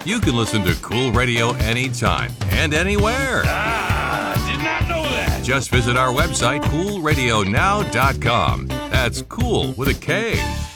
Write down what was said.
You can listen to Cool Radio anytime and anywhere. Did not know that. Just visit our website, coolradionow.com. That's cool with a K.